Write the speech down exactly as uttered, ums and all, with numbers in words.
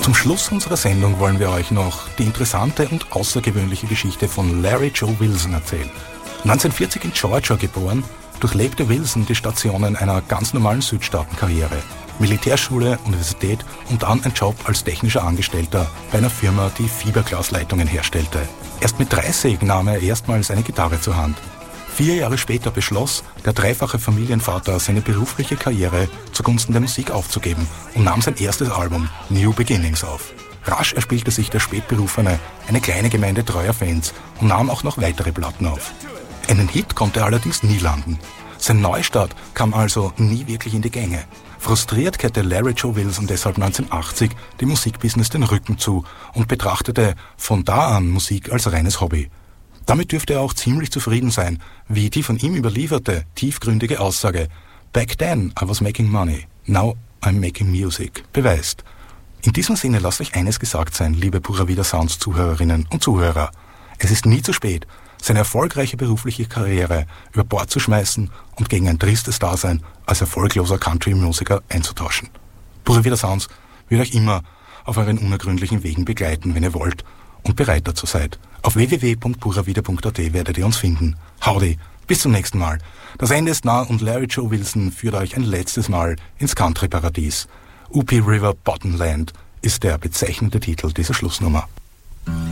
Zum Schluss unserer Sendung wollen wir euch noch die interessante und außergewöhnliche Geschichte von Larry Joe Wilson erzählen. neunzehnhundertvierzig in Georgia geboren, durchlebte Wilson die Stationen einer ganz normalen Südstaatenkarriere. Militärschule, Universität und dann ein Job als technischer Angestellter bei einer Firma, die Fiberglasleitungen herstellte. Erst mit dreißig nahm er erstmals eine Gitarre zur Hand. Vier Jahre später beschloss der dreifache Familienvater, seine berufliche Karriere zugunsten der Musik aufzugeben und nahm sein erstes Album New Beginnings auf. Rasch erspielte sich der Spätberufene eine kleine Gemeinde treuer Fans und nahm auch noch weitere Platten auf. Einen Hit konnte er allerdings nie landen. Sein Neustart kam also nie wirklich in die Gänge. Frustriert kehrte Larry Joe Wilson deshalb neunzehnhundertachtzig dem Musikbusiness den Rücken zu und betrachtete von da an Musik als reines Hobby. Damit dürfte er auch ziemlich zufrieden sein, wie die von ihm überlieferte, tiefgründige Aussage "Back then I was making money, now I'm making music" beweist. In diesem Sinne lasst euch eines gesagt sein, liebe Pura Vida Sounds Zuhörerinnen und Zuhörer. Es ist nie zu spät, seine erfolgreiche berufliche Karriere über Bord zu schmeißen und gegen ein tristes Dasein als erfolgloser Country-Musiker einzutauschen. Pura Vida Sounds wird euch immer auf euren unergründlichen Wegen begleiten, wenn ihr wollt und bereit dazu seid. Auf w w w punkt pura vida punkt a t werdet ihr uns finden. Howdy, bis zum nächsten Mal. Das Ende ist nah und Larry Joe Wilson führt euch ein letztes Mal ins Country-Paradies. U P River Bottomland ist der bezeichnende Titel dieser Schlussnummer.